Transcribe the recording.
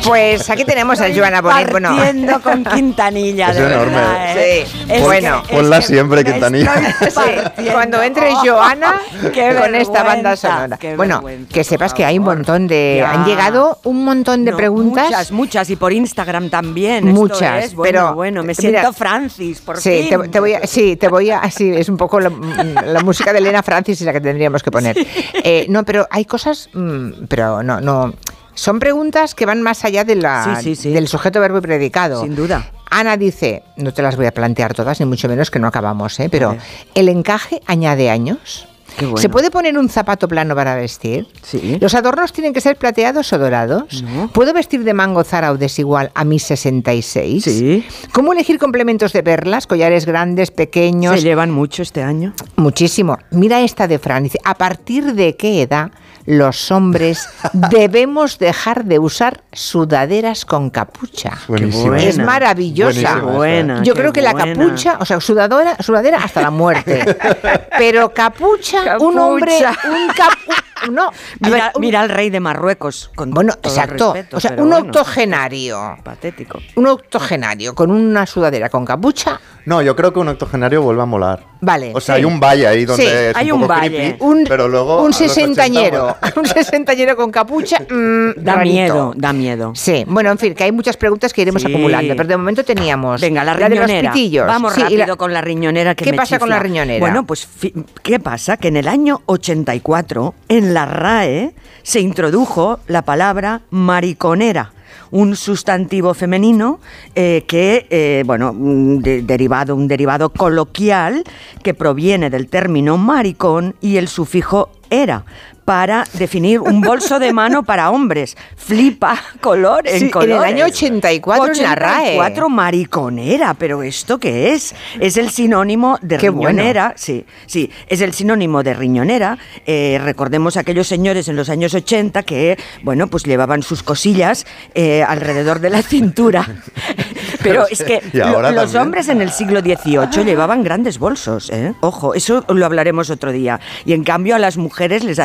Pues aquí tenemos a Joana Bonet. Bueno, partiendo con Quintanilla. Es de enorme. verdad, ¿eh? Sí, bueno. Ponla siempre, Quintanilla. Sí, cuando entre Joana con esta banda sonora. Qué Bueno, vergüenza, que sepas por que hay un favor. montón de... Ya. Han llegado un montón de No, preguntas. Muchas, y por Instagram también. Muchas, Esto es, pero bueno, me mira, siento Francis, por Sí, fin. te voy a... Sí, es un poco la música de Elena Francis la que tendríamos que poner. No, pero hay cosas... pero no... Son preguntas que van más allá de Sí. del sujeto, verbo y predicado. Sin duda. Ana dice, no te las voy a plantear todas, ni mucho menos que no acabamos, pero Vale. ¿el encaje añade años? Qué bueno. ¿Se puede poner un zapato plano para vestir? Sí. ¿Los adornos tienen que ser plateados o dorados? No. ¿Puedo vestir de mango Zara o desigual a mis 66? Sí. ¿Cómo elegir complementos de perlas, collares grandes, pequeños? ¿Se llevan mucho este año? Muchísimo. Mira esta de Fran. Dice, ¿a partir de qué edad los hombres debemos dejar de usar sudaderas con capucha? Buenísima. Es maravillosa. Buenísima. Buena. Yo qué creo que la buena. capucha, o sea, sudadera hasta la muerte. Pero capucha, un hombre, no. A ver, Mira al rey de Marruecos. Con bueno, todo exacto. respeto, O sea, pero un bueno, octogenario. patético. Un octogenario con una sudadera con capucha. No, yo creo que un octogenario vuelve a molar. Vale. O sea, Sí. hay un valle ahí donde Sí, es hay un un poco valle. creepy, pero luego a un los 80 sesentañero. mola. Un sesentañero con capucha. Da rarito. miedo, da miedo. Sí, bueno, en fin, que hay muchas preguntas que iremos Sí. acumulando, pero de momento teníamos Venga, la de los riñonera. pitillos. Vamos Sí, y rápido con la riñonera que ¿Qué me pasa con chifla. la riñonera? Bueno, pues ¿qué pasa? Que en el año 84 en la RAE se introdujo la palabra mariconera, un sustantivo femenino un derivado coloquial que proviene del término maricón y el sufijo era, para definir un bolso de mano para hombres. Flipa colores. Sí, en el año 84 en la RAE. 84 mariconera, pero ¿esto qué es? Es el sinónimo de Qué riñonera. Sí, es el sinónimo de riñonera. Recordemos a aquellos señores en los años 80 que, bueno, pues llevaban sus cosillas alrededor de la cintura. Pero es que Y ahora los también. hombres en el siglo XVIII llevaban grandes bolsos, ¿eh? Ojo, eso lo hablaremos otro día. Y en cambio a las mujeres les